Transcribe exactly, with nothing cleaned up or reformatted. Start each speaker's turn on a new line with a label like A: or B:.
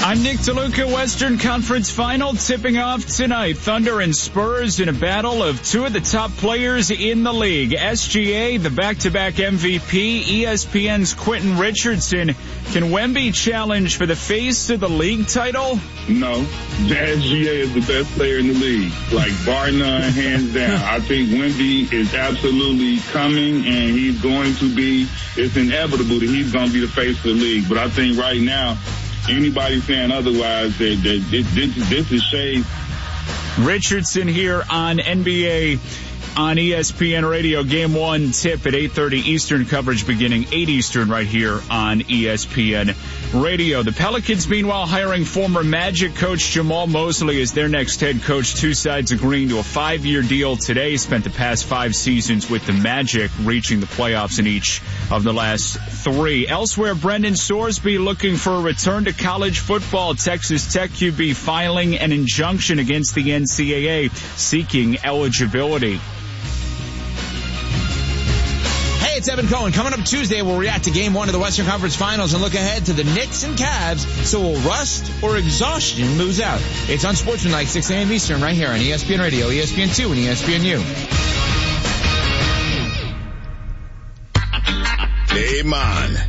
A: I'm Nick DeLuca. Western Conference Final tipping off tonight. Thunder and Spurs in a battle of two of the top players in the league. S G A, the back-to-back M V P, E S P N's Quentin Richardson. Can Wemby challenge for the face of the league title?
B: No. S G A is the best player in the league. Like, bar none, hands down. I think Wemby is absolutely coming, and he's going to be, it's inevitable that he's going to be the face of the league. But I think right now, anybody saying otherwise, that, that this, this, this is shade.
A: Richardson here on N B A on E S P N Radio. Game one tip at eight thirty Eastern, coverage beginning eight Eastern right here on E S P N Radio. The Pelicans, meanwhile, hiring former Magic coach Jamal Mosley as their next head coach. Two sides agreeing to a five-year deal today. Spent the past five seasons with the Magic, reaching the playoffs in each of the last three. Elsewhere, Brendan Sorsby looking for a return to college football. Texas Tech Q B filing an injunction against the N C double A, seeking eligibility.
C: It's Evan Cohen. Coming up Tuesday, we'll react to Game one of the Western Conference Finals and look ahead to the Knicks and Cavs. So will rust or exhaustion lose out? It's Unsportsmanlike, six a.m. Eastern, right here on E S P N Radio, E S P N two, and E S P N U.
D: Game on.